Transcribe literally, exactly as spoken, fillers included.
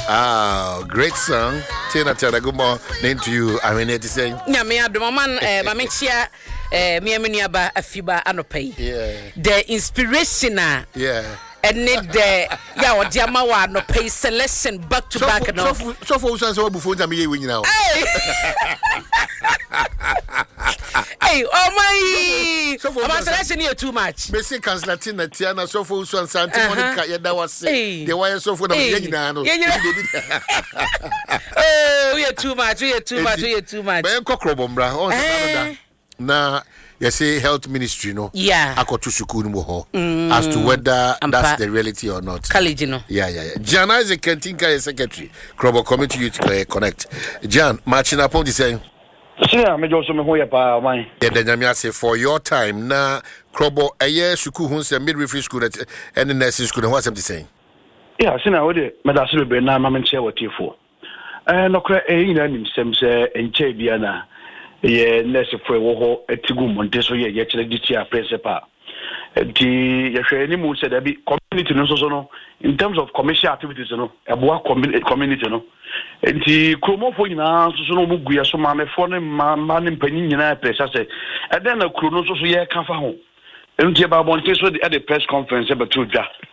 Ah, great song. Tina Tina, good morning to you. I mean, it's saying. Yeah, me at the moment, Mamma Chia, me and Miniaba, a Fiba, Anope. Yeah. The inspiration, yeah. And need the Yawa Diamawa, no pay selection back to back. So, so for us, so before the me, you know. Hey, oh my! So for selection here too much. Messi Constantine, Tiana, so for us, Santa Monica, that was the wire so for the Yanino. Oh, we are too much, we are too much, we are too much. Ben Cockrobombra, oh, na. You say health ministry, no? Yeah. I got to Sukunu mm. as to whether Ampa. That's the reality or not. College, you know. Yeah, yeah, yeah. Jan is a Kentinka secretary. Krobo Committee Youth uh, Connect. Jan, matching upon the same. Yeah, I'm just going to pa why. Yeah, then I say for your time na Krobo a year Suku Hunse midwifery school at any nursing school. What's something saying? Yeah, Sina, what the Madassu be na Mamma share what you for. And no credit in some say in Chabiana. Yeah, nurse for wo etigu monte so ye yechele ditia principal. The yehwe ni mu said there be community no so so no in terms of commercial activities no eboa community no. Enti kromofo nyina so so no mu guya so ma me fo ne ma ma ne mpani nyina pressure say and then na kro no so so ye ka fa ho. Enti ba bonte so the press conference about to dwa.